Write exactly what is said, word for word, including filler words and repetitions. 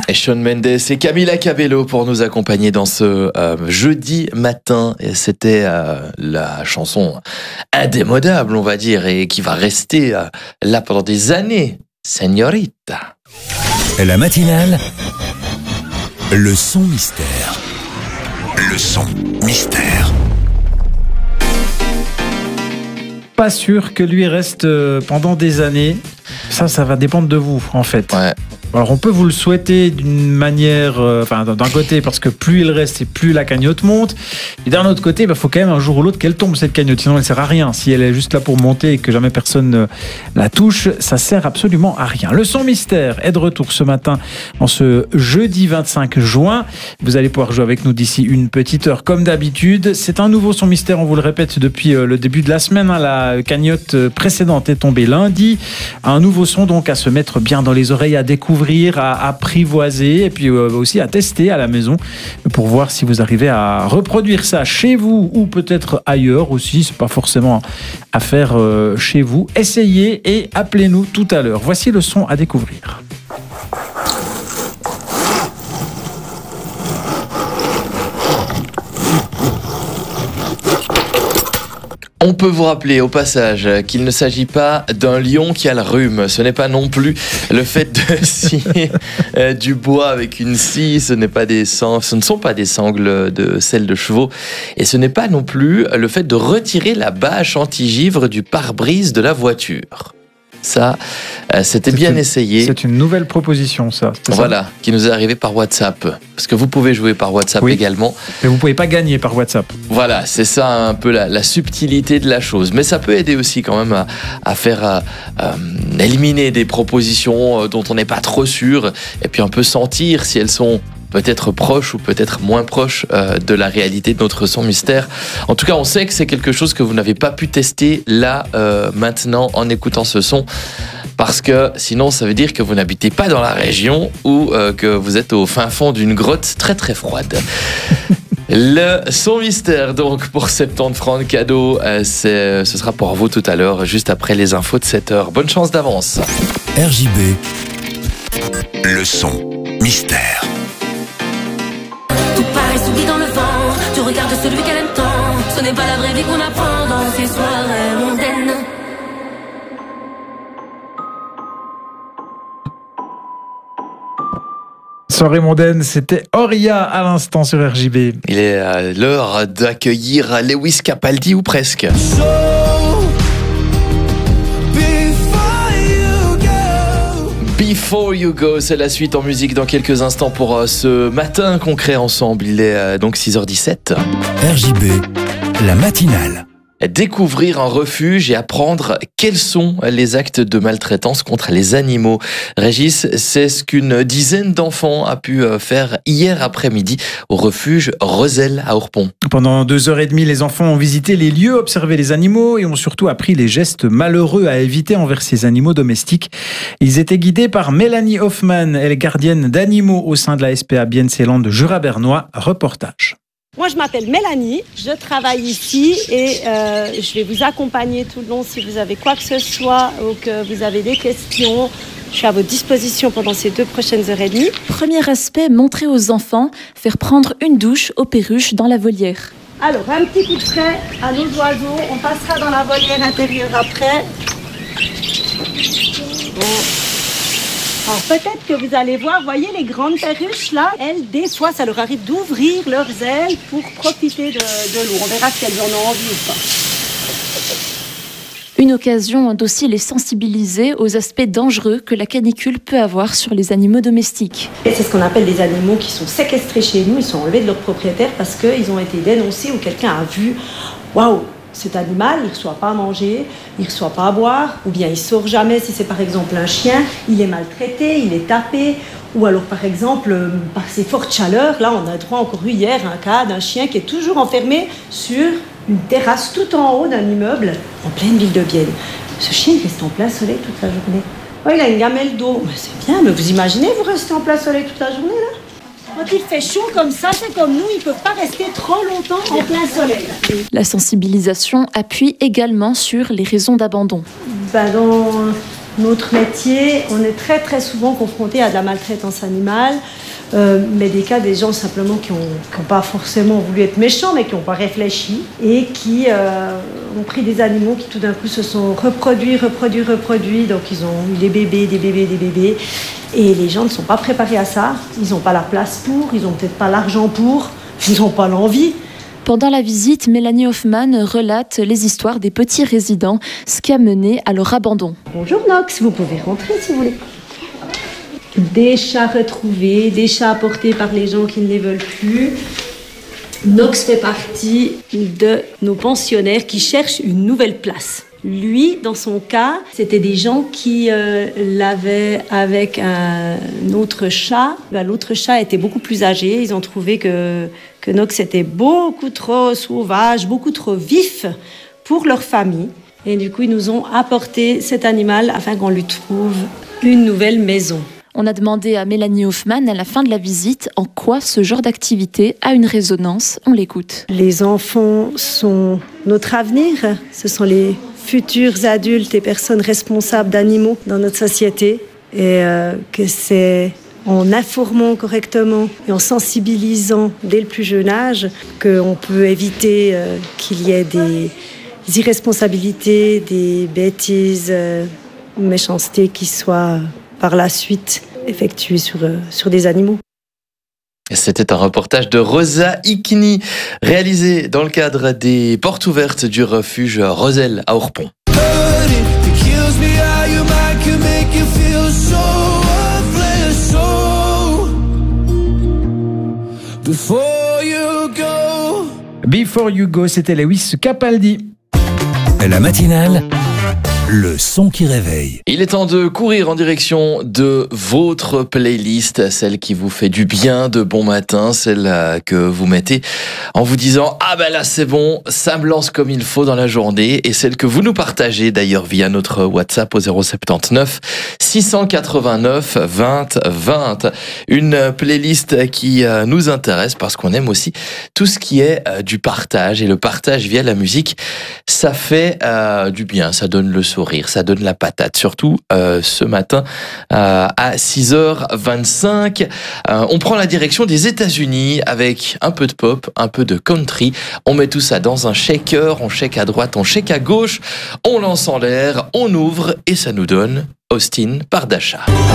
Et Shawn Mendes et Camila Cabello pour nous accompagner dans ce euh, jeudi matin. Et c'était euh, la chanson indémodable, on va dire, et qui va rester euh, là pendant des années. Señorita. La matinale, le son mystère. Le son mystère. Pas sûr que lui reste pendant des années. Ça, ça va dépendre de vous, en fait. Ouais. Alors, on peut vous le souhaiter d'une manière, euh, enfin, d'un côté, parce que plus il reste et plus la cagnotte monte. Et d'un autre côté, il bah, faut quand même un jour ou l'autre qu'elle tombe, cette cagnotte. Sinon, elle ne sert à rien. Si elle est juste là pour monter et que jamais personne ne la touche, ça sert absolument à rien. Le son mystère est de retour ce matin, en ce jeudi vingt-cinq juin. Vous allez pouvoir jouer avec nous d'ici une petite heure, comme d'habitude. C'est un nouveau son mystère, on vous le répète depuis le début de la semaine. La cagnotte précédente est tombée lundi. Un nouveau son, donc, à se mettre bien dans les oreilles, à découvrir, à apprivoiser et puis aussi à tester à la maison pour voir si vous arrivez à reproduire ça chez vous ou peut-être ailleurs aussi. C'est pas forcément à faire chez vous. Essayez et appelez-nous tout à l'heure. Voici le son à découvrir. On peut vous rappeler au passage qu'il ne s'agit pas d'un lion qui a le rhume. Ce n'est pas non plus le fait de scier euh, du bois avec une scie. Ce n'est pas des sang- ce ne sont pas des sangles de selle de chevaux. Et ce n'est pas non plus le fait de retirer la bâche anti-givre du pare-brise de la voiture. Ça, euh, c'était c'est bien une, essayé. C'est une nouvelle proposition, ça. Voilà, ça qui nous est arrivé par WhatsApp. Parce que vous pouvez jouer par WhatsApp oui, également. Mais vous ne pouvez pas gagner par WhatsApp. Voilà, c'est ça un peu la, la subtilité de la chose. Mais ça peut aider aussi quand même à, à faire à, à éliminer des propositions dont on n'est pas trop sûr. Et puis on peut sentir si elles sont peut-être proches ou peut-être moins proches euh, de la réalité de notre son mystère. En tout cas, on sait que c'est quelque chose que vous n'avez pas pu tester là, euh, maintenant, en écoutant ce son. Parce que sinon, ça veut dire que vous n'habitez pas dans la région ou euh, que vous êtes au fin fond d'une grotte très très froide. Le son mystère, donc, pour soixante-dix francs de cadeau, euh, c'est, ce sera pour vous tout à l'heure, juste après les infos de sept heures. Bonne chance d'avance. R J B, le son mystère. Tout paraît s'oublie dans le vent. Tu regardes celui qu'elle aime tant. Ce n'est pas la vraie vie qu'on apprend dans ces soirées mondaines. Soirée mondaine, c'était Oria à l'instant sur R J B. Il est euh, l'heure d'accueillir Lewis Capaldi ou presque. So, Before You Go, c'est la suite en musique dans quelques instants pour euh, ce matin concret ensemble. Il est euh, donc six heures dix-sept. R J B, la matinale. Découvrir un refuge et apprendre quels sont les actes de maltraitance contre les animaux. Régis, c'est ce qu'une dizaine d'enfants a pu faire hier après-midi au refuge Roselle à Orpont. Pendant deux heures et demie, les enfants ont visité les lieux, observé les animaux et ont surtout appris les gestes malheureux à éviter envers ces animaux domestiques. Ils étaient guidés par Mélanie Hoffman, elle est gardienne d'animaux au sein de la S P A Bienne-Ceylan de Jura-Bernois. Reportage. Moi, je m'appelle Mélanie, je travaille ici et euh, je vais vous accompagner tout le long si vous avez quoi que ce soit ou que vous avez des questions. Je suis à votre disposition pendant ces deux prochaines heures et demie. Premier aspect, montrer aux enfants, faire prendre une douche aux perruches dans la volière. Alors, un petit coup de frais à nos oiseaux. On passera dans la volière intérieure après. Bon. Alors peut-être que vous allez voir, voyez les grandes perruches là, elles, des fois, ça leur arrive d'ouvrir leurs ailes pour profiter de, de l'eau. On verra si elles en ont envie ou pas. Une occasion d'aussi les sensibiliser aux aspects dangereux que la canicule peut avoir sur les animaux domestiques. Et c'est ce qu'on appelle les animaux qui sont séquestrés chez nous, ils sont enlevés de leur propriétaire parce qu'ils ont été dénoncés ou quelqu'un a vu, waouh, cet animal, il ne reçoit pas à manger, il ne reçoit pas à boire, ou bien il ne sort jamais si c'est par exemple un chien, il est maltraité, il est tapé, ou alors par exemple, par ces fortes chaleurs, là on a droit encore eu hier un cas d'un chien qui est toujours enfermé sur une terrasse tout en haut d'un immeuble en pleine ville de Bienne. Ce chien il reste en plein soleil toute la journée. Oh, il a une gamelle d'eau, mais c'est bien, mais vous imaginez vous restez en plein soleil toute la journée là ? Quand il fait chaud comme ça, c'est comme nous, ils ne peuvent pas rester trop longtemps en plein soleil. La sensibilisation appuie également sur les raisons d'abandon. Ben dans notre métier, on est très très souvent confronté à de la maltraitance animale, euh, mais des cas des gens simplement qui n'ont qui ont pas forcément voulu être méchants, mais qui n'ont pas réfléchi et qui euh, ont pris des animaux qui tout d'un coup se sont reproduits, reproduits, reproduits. Donc ils ont eu des bébés, des bébés, des bébés. Et les gens ne sont pas préparés à ça. Ils n'ont pas la place pour, ils n'ont peut-être pas l'argent pour, ils n'ont pas l'envie. Pendant la visite, Mélanie Hoffman relate les histoires des petits résidents, ce qui a mené à leur abandon. Bonjour Nox, vous pouvez rentrer si vous voulez. Des chats retrouvés, des chats apportés par les gens qui ne les veulent plus. Nox fait partie de nos pensionnaires qui cherchent une nouvelle place. Lui, dans son cas, c'était des gens qui euh, l'avaient avec un autre chat. Ben, l'autre chat était beaucoup plus âgé. Ils ont trouvé que, que Nox était beaucoup trop sauvage, beaucoup trop vif pour leur famille. Et du coup, ils nous ont apporté cet animal afin qu'on lui trouve une nouvelle maison. On a demandé à Mélanie Hoffman à la fin de la visite en quoi ce genre d'activité a une résonance. On l'écoute. Les enfants sont notre avenir. Ce sont les futurs adultes et personnes responsables d'animaux dans notre société. Et euh, que c'est en informant correctement et en sensibilisant dès le plus jeune âge qu'on peut éviter euh, qu'il y ait des irresponsabilités, des bêtises, euh, méchancetés qui soient par la suite effectuées sur, euh, sur des animaux. C'était un reportage de Rosa Ikni, réalisé dans le cadre des portes ouvertes du refuge Roselle à Orpont. Before You Go, c'était Lewis Capaldi. La matinale, le son qui réveille. Il est temps de courir en direction de votre playlist, celle qui vous fait du bien de bon matin, celle que vous mettez en vous disant « Ah ben là c'est bon, ça me lance comme il faut dans la journée » et celle que vous nous partagez d'ailleurs via notre WhatsApp au zéro soixante-dix-neuf six cent quatre-vingt-neuf vingt vingt. Une playlist qui nous intéresse parce qu'on aime aussi tout ce qui est du partage et le partage via la musique, ça fait euh, du bien, ça donne le sourire, ça donne la patate, surtout euh, ce matin euh, à six heures vingt-cinq. Euh, on prend la direction des États-Unis avec un peu de pop, un peu de country. On met tout ça dans un shaker, on shake à droite, on shake à gauche, on lance en l'air, on ouvre et ça nous donne Austin par Dasha.